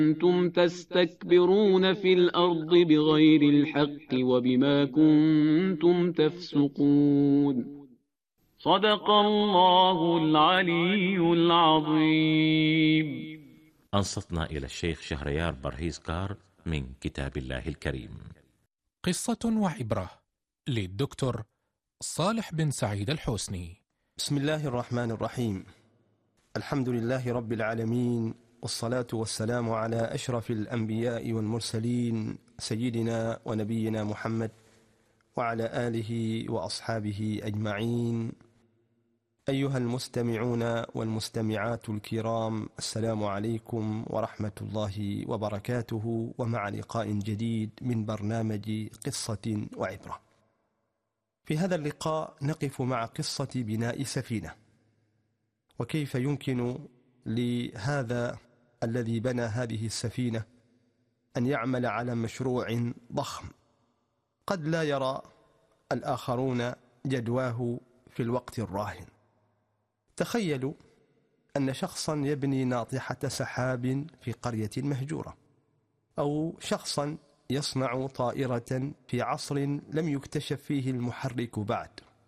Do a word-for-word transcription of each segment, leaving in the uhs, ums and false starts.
كنتم تستكبرون في الأرض بغير الحق وبما كنتم تفسقون. صدق الله العلي العظيم. أنصتنا إلى الشيخ شهريار برهيزكار من كتاب الله الكريم. قصة وعبرة للدكتور صالح بن سعيد الحسني. بسم الله الرحمن الرحيم. الحمد لله رب العالمين، والصلاة والسلام على أشرف الأنبياء والمرسلين سيدنا ونبينا محمد وعلى آله وأصحابه أجمعين. أيها المستمعون والمستمعات الكرام، السلام عليكم ورحمة الله وبركاته، ومع لقاء جديد من برنامج قصة وعبرة. في هذا اللقاء نقف مع قصة بناء سفينة، وكيف يمكن لهذا الذي بنى هذه السفينة أن يعمل على مشروع ضخم قد لا يرى الآخرون جدواه في الوقت الراهن. تخيلوا أن شخصا يبني ناطحة سحاب في قرية مهجورة، أو شخصا يصنع طائرة في عصر لم يكتشف فيه المحرك بعد.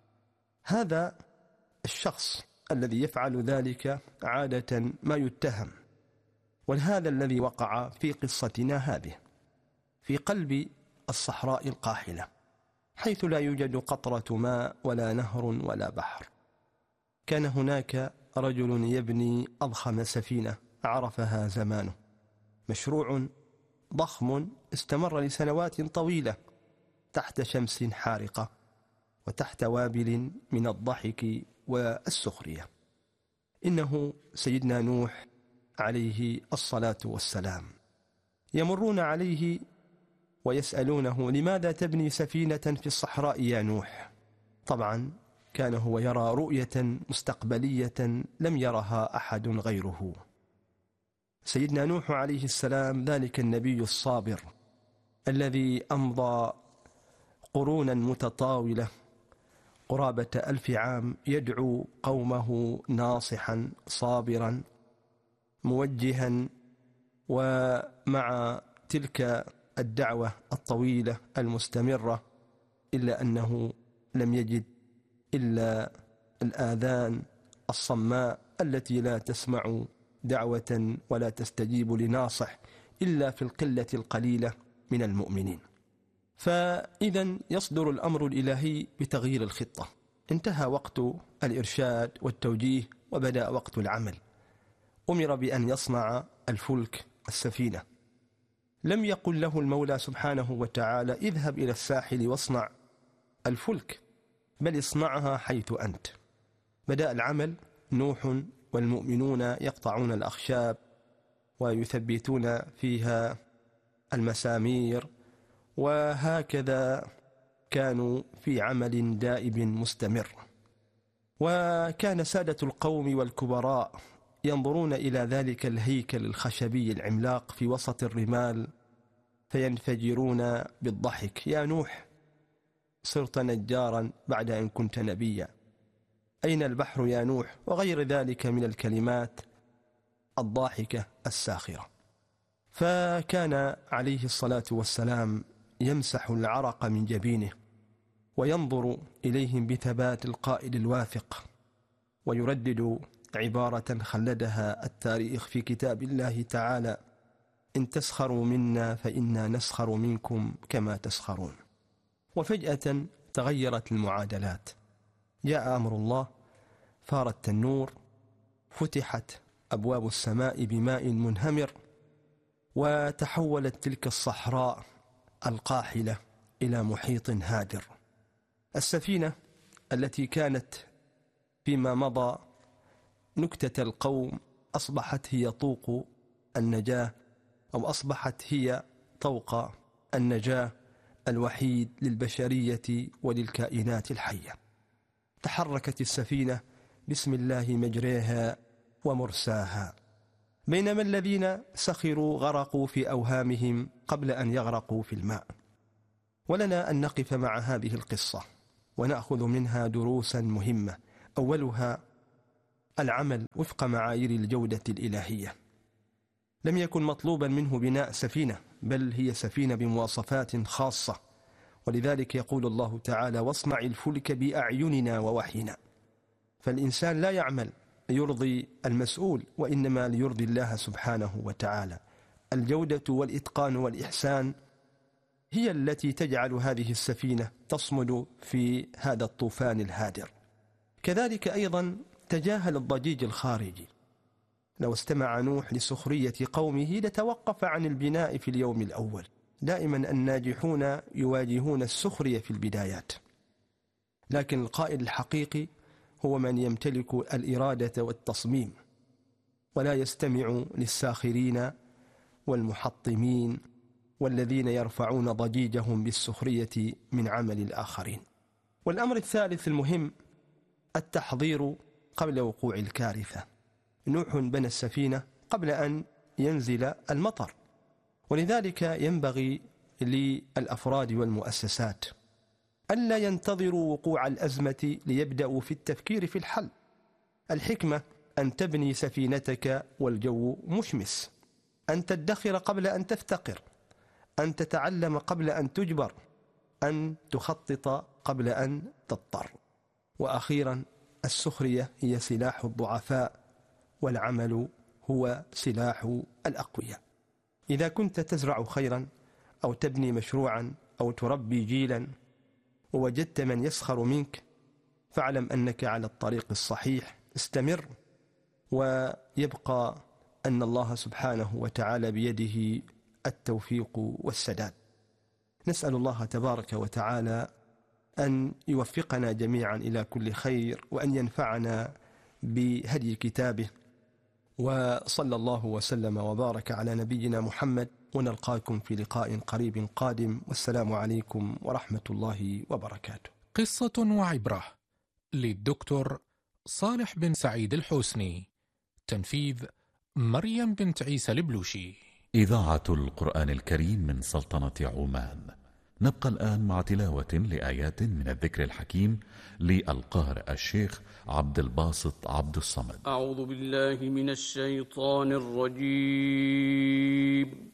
هذا الشخص الذي يفعل ذلك عادة ما يتهم، وهذا الذي وقع في قصتنا هذه في قلب الصحراء القاحلة، حيث لا يوجد قطرة ماء ولا نهر ولا بحر. كان هناك رجل يبني أضخم سفينة عرفها زمانه، مشروع ضخم استمر لسنوات طويلة تحت شمس حارقة وتحت وابل من الضحك والسخرية. إنه سيدنا نوح عليه الصلاة والسلام. يمرون عليه ويسألونه: لماذا تبني سفينة في الصحراء يا نوح؟ طبعا كان هو يرى رؤية مستقبلية لم يرها أحد غيره. سيدنا نوح عليه السلام ذلك النبي الصابر الذي أمضى قرونا متطاولة قرابة ألف عام يدعو قومه ناصحا صابرا موجها، ومع تلك الدعوة الطويلة المستمرة إلا أنه لم يجد إلا الآذان الصماء التي لا تسمع دعوة ولا تستجيب لناصح إلا في القلة القليلة من المؤمنين. فإذا يصدر الأمر الإلهي بتغيير الخطة. انتهى وقت الإرشاد والتوجيه وبدأ وقت العمل. أمر بأن يصنع الفلك السفينة. لم يقل له المولى سبحانه وتعالى: اذهب إلى الساحل واصنع الفلك، بل اصنعها حيث أنت. بدأ العمل. نوح والمؤمنون يقطعون الأخشاب ويثبتون فيها المسامير، وهكذا كانوا في عمل دائب مستمر. وكان سادة القوم والكبراء ينظرون إلى ذلك الهيكل الخشبي العملاق في وسط الرمال فينفجرون بالضحك: يا نوح، صرت نجارا بعد أن كنت نبيا، أين البحر يا نوح؟ وغير ذلك من الكلمات الضاحكة الساخرة. فكان عليه الصلاة والسلام يمسح العرق من جبينه وينظر إليهم بثبات القائد الواثق، ويردد عبارة خلدها التاريخ في كتاب الله تعالى: إن تسخروا منا فإنا نسخر منكم كما تسخرون. وفجأة تغيرت المعادلات. جاء أمر الله، فار التنور، فتحت أبواب السماء بماء منهمر، وتحولت تلك الصحراء القاحلة إلى محيط هادر. السفينة التي كانت فيما مضى نكتة القوم أصبحت هي طوق النجاة، أو أصبحت هي طوق النجاة الوحيد للبشرية وللكائنات الحية. تحركت السفينة بسم الله مجريها ومرساها، بينما الذين سخروا غرقوا في أوهامهم قبل أن يغرقوا في الماء. ولنا أن نقف مع هذه القصة ونأخذ منها دروسا مهمة. أولها العمل وفق معايير الجودة الإلهية. لم يكن مطلوبا منه بناء سفينة، بل هي سفينة بمواصفات خاصة، ولذلك يقول الله تعالى: واصنع الفلك بأعيننا ووحينا. فالإنسان لا يعمل يرضي المسؤول، وإنما ليرضي الله سبحانه وتعالى. الجودة والإتقان والإحسان هي التي تجعل هذه السفينة تصمد في هذا الطوفان الهادر. كذلك أيضا تجاهل الضجيج الخارجي. لو استمع نوح لسخرية قومه لتوقف عن البناء في اليوم الأول. دائما الناجحون يواجهون السخرية في البدايات، لكن القائد الحقيقي هو من يمتلك الإرادة والتصميم، ولا يستمع للساخرين والمحطمين والذين يرفعون ضجيجهم بالسخرية من عمل الآخرين. والأمر الثالث المهم التحضير قبل وقوع الكارثة. نوح بنى السفينة قبل أن ينزل المطر، ولذلك ينبغي للأفراد والمؤسسات ألا ينتظروا وقوع الأزمة ليبدأوا في التفكير في الحل. الحكمة أن تبني سفينتك والجو مشمس، أن تدخر قبل أن تفتقر، أن تتعلم قبل أن تجبر، أن تخطط قبل أن تضطر. وأخيرا السخرية هي سلاح الضعفاء، والعمل هو سلاح الأقوياء. إذا كنت تزرع خيرا أو تبني مشروعا أو تربي جيلا ووجدت من يسخر منك، فاعلم أنك على الطريق الصحيح. استمر، ويبقى أن الله سبحانه وتعالى بيده التوفيق والسداد. نسأل الله تبارك وتعالى أن يوفقنا جميعا إلى كل خير، وأن ينفعنا بهدي كتابه. وصلى الله وسلم وبارك على نبينا محمد، ونلقاكم في لقاء قريب قادم، والسلام عليكم ورحمة الله وبركاته. قصة وعبرة للدكتور صالح بن سعيد الحوسني، تنفيذ مريم بنت عيسى البلوشي. إذاعة القرآن الكريم من سلطنة عمان. نبقى الآن مع تلاوة لآيات من الذكر الحكيم للقارئ الشيخ عبد الباسط عبد الصمد. أعوذ بالله من الشيطان الرجيم.